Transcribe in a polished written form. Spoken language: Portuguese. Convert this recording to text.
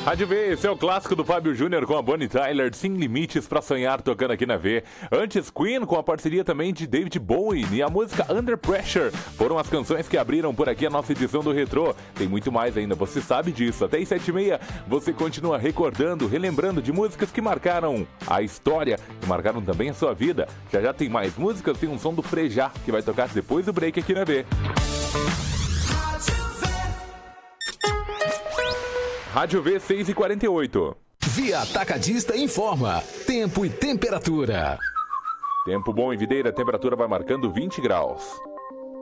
Rádio V, esse é o clássico do Fábio Júnior com a Bonnie Tyler, Sem Limites pra Sonhar, tocando aqui na V. Antes, Queen com a parceria também de David Bowie e a música Under Pressure. Foram as canções que abriram por aqui a nossa edição do Retrô. Tem muito mais ainda, você sabe disso. Até às 7h30 você continua recordando, relembrando de músicas que marcaram a história, que marcaram também a sua vida. Já já tem mais músicas, tem um som do Frejá que vai tocar depois do break aqui na V. Rádio V 6h48. Via Atacadista informa. Tempo e temperatura. Tempo bom em Videira, a temperatura vai marcando 20 graus.